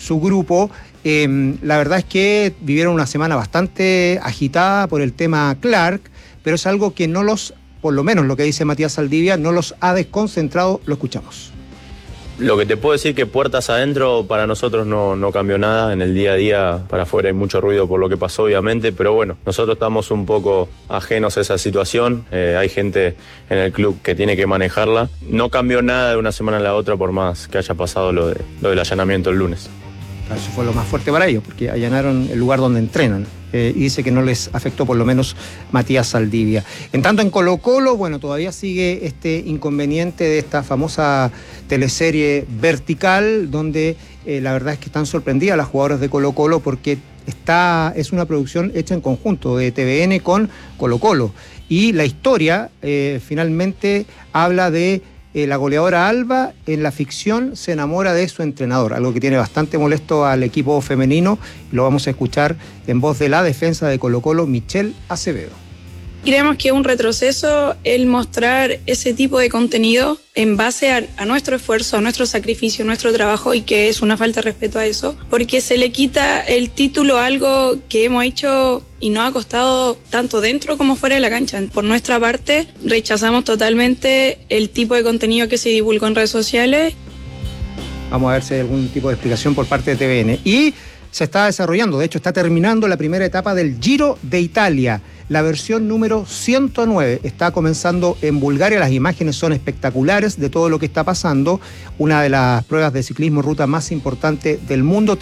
su grupo. La verdad es que vivieron una semana bastante agitada por el tema Clark, pero es algo que por lo menos lo que dice Matías Saldivia, no los ha desconcentrado. Lo escuchamos. Lo que te puedo decir que puertas adentro para nosotros no cambió nada. En el día a día para afuera hay mucho ruido por lo que pasó, obviamente, pero bueno, nosotros estamos un poco ajenos a esa situación. Hay gente en el club que tiene que manejarla. No cambió nada de una semana a la otra por más que haya pasado lo del allanamiento el lunes. Eso fue lo más fuerte para ellos, porque allanaron el lugar donde entrenan. Y dice que no les afectó, por lo menos Matías Saldivia. En tanto, en Colo-Colo, bueno, todavía sigue este inconveniente de esta famosa teleserie Vertical, donde la verdad es que están sorprendidas las jugadoras de Colo-Colo porque es una producción hecha en conjunto de TVN con Colo-Colo. Y la historia finalmente habla de la goleadora Alba en la ficción se enamora de su entrenador, algo que tiene bastante molesto al equipo femenino. Lo vamos a escuchar en voz de la defensa de Colo-Colo, Michelle Acevedo. Creemos que es un retroceso el mostrar ese tipo de contenido en base a nuestro esfuerzo, a nuestro sacrificio, a nuestro trabajo, y que es una falta de respeto a eso, porque se le quita el título a algo que hemos hecho y nos ha costado tanto dentro como fuera de la cancha. Por nuestra parte, rechazamos totalmente el tipo de contenido que se divulgó en redes sociales. Vamos a ver si hay algún tipo de explicación por parte de TVN. Y se está desarrollando, de hecho está terminando la primera etapa del Giro de Italia. La versión número 109 está comenzando en Bulgaria. Las imágenes son espectaculares de todo lo que está pasando. Una de las pruebas de ciclismo ruta más importante del mundo.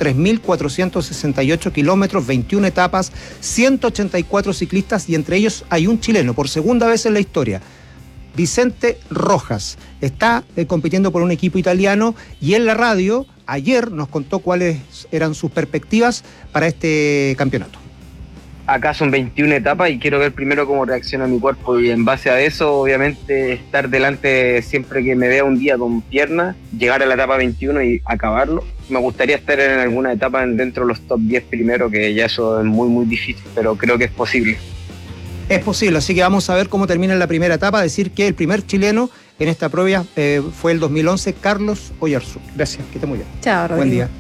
3.468 kilómetros, 21 etapas, 184 ciclistas y entre ellos hay un chileno por segunda vez en la historia. Vicente Rojas está compitiendo por un equipo italiano y en la radio ayer nos contó cuáles eran sus perspectivas para este campeonato. Acá son 21 etapas y quiero ver primero cómo reacciona mi cuerpo y en base a eso obviamente estar delante siempre que me vea un día con piernas, llegar a la etapa 21 y acabarlo. Me gustaría estar en alguna etapa dentro de los top 10 primero, que ya eso es muy muy difícil, pero creo que es posible. Es posible, así que vamos a ver cómo termina la primera etapa. Decir que el primer chileno en esta prueba fue el 2011, Carlos Oyarzún. Gracias, que esté muy bien. Chao, Rodrigo. Buen día.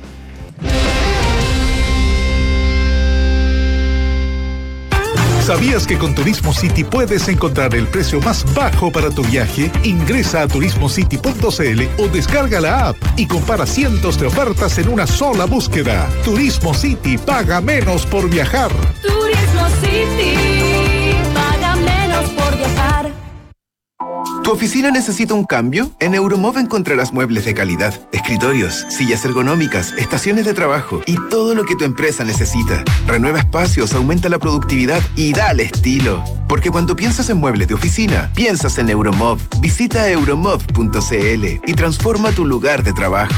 ¿Sabías que con Turismo City puedes encontrar el precio más bajo para tu viaje? Ingresa a turismocity.cl o descarga la app y compara cientos de ofertas en una sola búsqueda. Turismo City, paga menos por viajar. Turismo City, paga menos por viajar. ¿Tu oficina necesita un cambio? En Euromove encontrarás muebles de calidad, escritorios, sillas ergonómicas, estaciones de trabajo y todo lo que tu empresa necesita. Renueva espacios, aumenta la productividad y dale estilo. Porque cuando piensas en muebles de oficina, piensas en Euromove. Visita euromove.cl y transforma tu lugar de trabajo.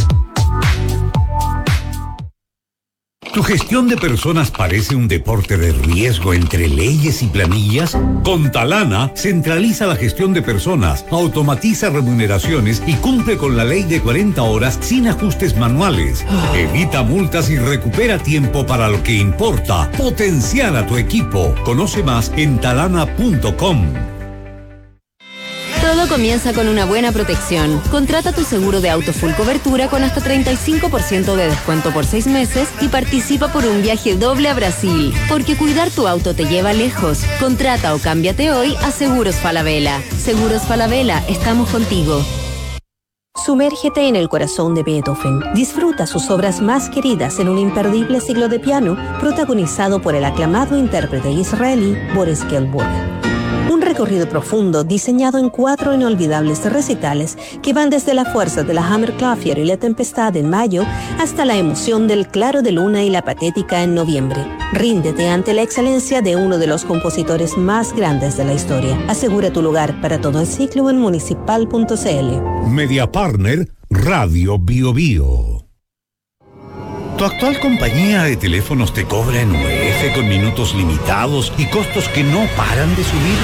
¿Tu gestión de personas parece un deporte de riesgo entre leyes y planillas? Con Talana, centraliza la gestión de personas, automatiza remuneraciones y cumple con la ley de 40 horas sin ajustes manuales. Evita multas y recupera tiempo para lo que importa. Potenciar a tu equipo. Conoce más en talana.com. Todo comienza con una buena protección. Contrata tu seguro de auto full cobertura con hasta 35% de descuento por 6 meses y participa por un viaje doble a Brasil. Porque cuidar tu auto te lleva lejos. Contrata o cámbiate hoy a Seguros Falabella. Seguros Falabella, estamos contigo. Sumérgete en el corazón de Beethoven. Disfruta sus obras más queridas en un imperdible siglo de piano protagonizado por el aclamado intérprete israelí Boris Gilmour. Un recorrido profundo diseñado en 4 inolvidables recitales que van desde la fuerza de la Hammerklavier y la tempestad en mayo hasta la emoción del claro de luna y la patética en noviembre. Ríndete ante la excelencia de uno de los compositores más grandes de la historia. Asegura tu lugar para todo el ciclo en municipal.cl. Media Partner Radio Bio Bio. ¿Tu actual compañía de teléfonos te cobra en UF con minutos limitados y costos que no paran de subir?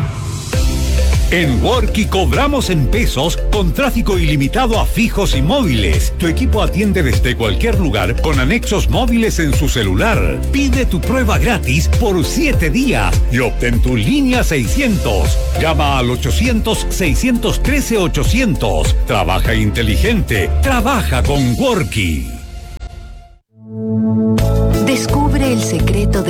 En Worky cobramos en pesos con tráfico ilimitado a fijos y móviles. Tu equipo atiende desde cualquier lugar con anexos móviles en su celular. Pide tu prueba gratis por 7 días y obtén tu línea 600. Llama al 800-613-800. Trabaja inteligente. Trabaja con Worky.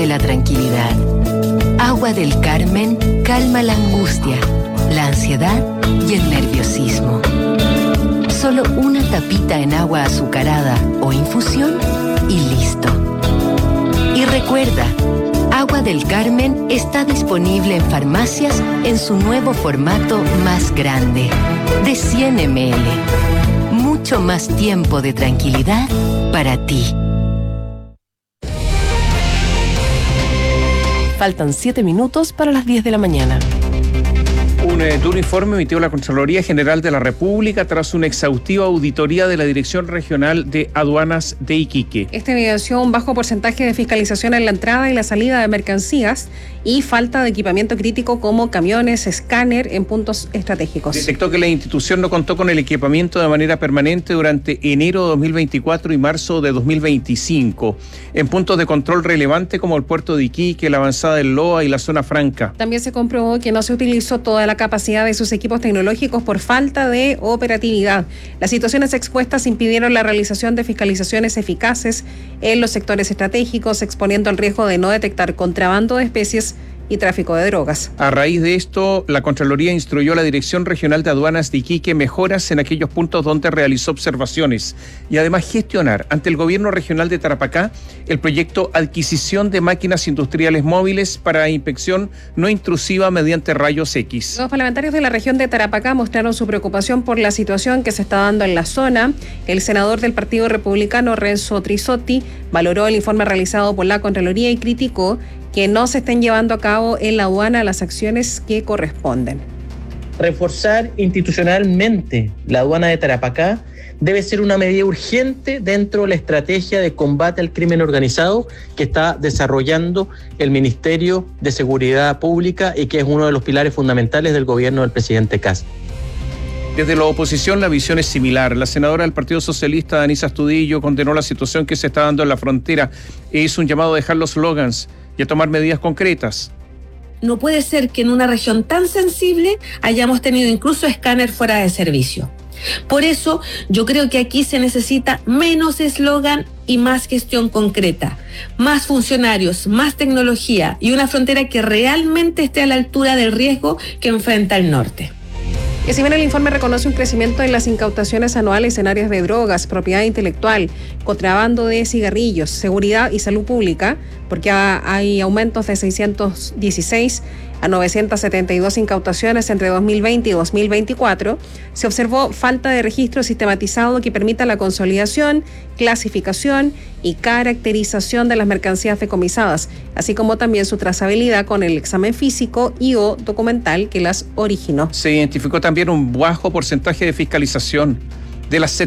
la tranquilidad. Agua del Carmen calma la angustia, la ansiedad y el nerviosismo. Solo una tapita en agua azucarada o infusión y listo. Y recuerda, Agua del Carmen está disponible en farmacias en su nuevo formato más grande, de 100 ml. Mucho más tiempo de tranquilidad para ti. Faltan 7 minutos para las 10 de la mañana. Un duro informe emitió la Contraloría General de la República tras una exhaustiva auditoría de la Dirección Regional de Aduanas de Iquique. Este evidenció un bajo porcentaje de fiscalización en la entrada y la salida de mercancías y falta de equipamiento crítico como camiones, escáner en puntos estratégicos. Detectó que la institución no contó con el equipamiento de manera permanente durante enero de 2024 y marzo de 2025, en puntos de control relevante como el puerto de Iquique, la avanzada del Loa y la zona franca. También se comprobó que no se utilizó toda la capacidad de sus equipos tecnológicos por falta de operatividad. Las situaciones expuestas impidieron la realización de fiscalizaciones eficaces en los sectores estratégicos, exponiendo al riesgo de no detectar contrabando de especies y tráfico de drogas. A raíz de esto, la Contraloría instruyó a la Dirección Regional de Aduanas de Iquique mejoras en aquellos puntos donde realizó observaciones y además gestionar ante el Gobierno Regional de Tarapacá el proyecto Adquisición de Máquinas Industriales Móviles para inspección no intrusiva mediante rayos X. Los parlamentarios de la región de Tarapacá mostraron su preocupación por la situación que se está dando en la zona. El senador del Partido Republicano, Renzo Trisotti, valoró el informe realizado por la Contraloría y criticó que no se estén llevando a cabo en la aduana las acciones que corresponden. Reforzar institucionalmente la aduana de Tarapacá debe ser una medida urgente dentro de la estrategia de combate al crimen organizado que está desarrollando el Ministerio de Seguridad Pública y que es uno de los pilares fundamentales del gobierno del presidente Kast. Desde la oposición la visión es similar. La senadora del Partido Socialista, Danisa Astudillo, condenó la situación que se está dando en la frontera e hizo un llamado a dejar los slogans y a tomar medidas concretas. No puede ser que en una región tan sensible hayamos tenido incluso escáner fuera de servicio. Por eso yo creo que aquí se necesita menos eslogan y más gestión concreta, más funcionarios, más tecnología y una frontera que realmente esté a la altura del riesgo que enfrenta el norte. Y si bien el informe reconoce un crecimiento en las incautaciones anuales en áreas de drogas, propiedad intelectual, contrabando de cigarrillos, seguridad y salud pública, porque hay aumentos de 616 a 972 incautaciones entre 2020 y 2024, se observó falta de registro sistematizado que permita la consolidación, clasificación y caracterización de las mercancías decomisadas, así como también su trazabilidad con el examen físico y o documental que las originó. Se identificó también un bajo porcentaje de fiscalización. De las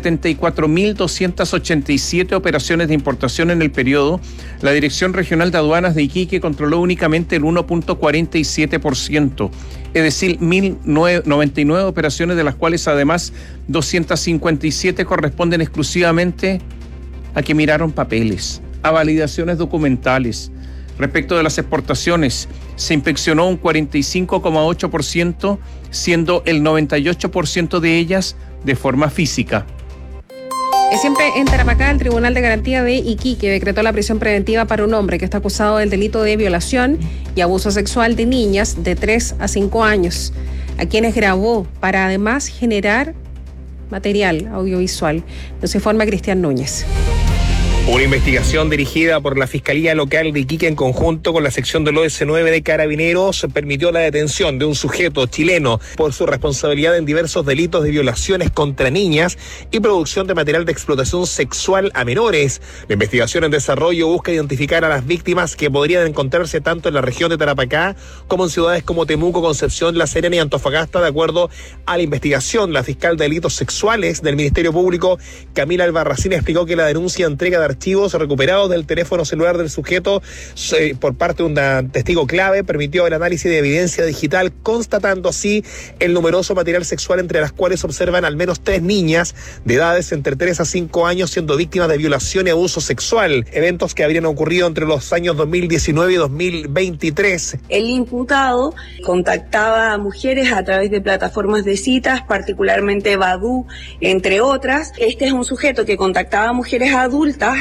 74.287 operaciones de importación en el periodo, la Dirección Regional de Aduanas de Iquique controló únicamente el 1.47%, es decir, 1.099 operaciones, de las cuales además 257 corresponden exclusivamente a que miraron papeles, a validaciones documentales. Respecto de las exportaciones, se inspeccionó un 45,8%, siendo el 98% de ellas de forma física. Siempre en Tarapacá, el Tribunal de Garantía de Iquique decretó la prisión preventiva para un hombre que está acusado del delito de violación y abuso sexual de niñas de 3 a 5 años, a quienes grabó para además generar material audiovisual. Nos informa Cristian Núñez. Una investigación dirigida por la Fiscalía Local de Iquique en conjunto con la sección del OS9 de Carabineros permitió la detención de un sujeto chileno por su responsabilidad en diversos delitos de violaciones contra niñas y producción de material de explotación sexual a menores. La investigación en desarrollo busca identificar a las víctimas que podrían encontrarse tanto en la región de Tarapacá como en ciudades como Temuco, Concepción, La Serena y Antofagasta. De acuerdo a la investigación, la fiscal de delitos sexuales del Ministerio Público, Camila Albarracín, explicó que la denuncia entrega de archivos recuperados del teléfono celular del sujeto por parte de un testigo clave permitió el análisis de evidencia digital, constatando así el numeroso material sexual, entre las cuales observan al menos 3 niñas de edades entre 3 a 5 años siendo víctimas de violación y abuso sexual, eventos que habrían ocurrido entre los años 2019 y 2023. El imputado contactaba a mujeres a través de plataformas de citas, particularmente Badoo, entre otras. Este es un sujeto que contactaba a mujeres adultas